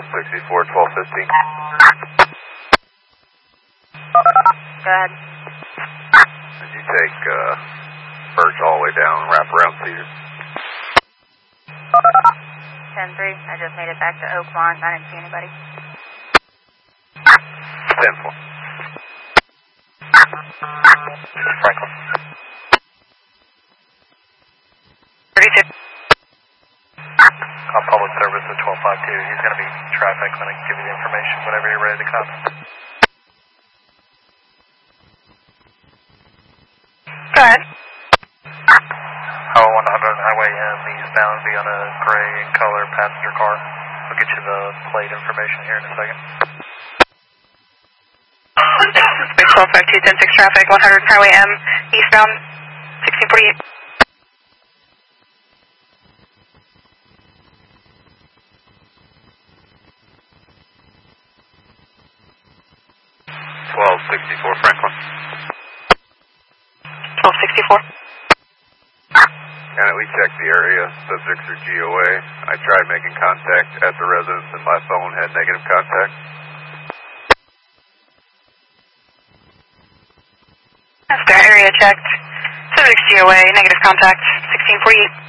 1264, 1215. Go ahead. Did you take Birch all the way down and wrap around Cedar? 10-3. I just made it back to Oakmont. I didn't see anybody. 10-4. Franklin. 32. On public service at 1252. He's going to be in traffic. I'm going to give you the information whenever you're ready to come. Go ahead. Highway 100 Highway M eastbound, be on a gray in color passenger car. I'll get you the plate information here in a second. Space 1252, 10-6 traffic, 100 Highway M, eastbound, 1648. Franklin. 1264. And we checked the area, subjects are GOA. I tried making contact at the residence and my phone had negative contact. That's the area checked. Subjects GOA, negative contact, 1648.